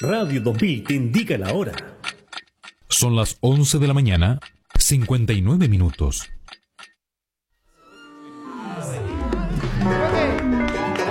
Radio 2000 te indica la hora. Son las 11 de la mañana, 59 minutos.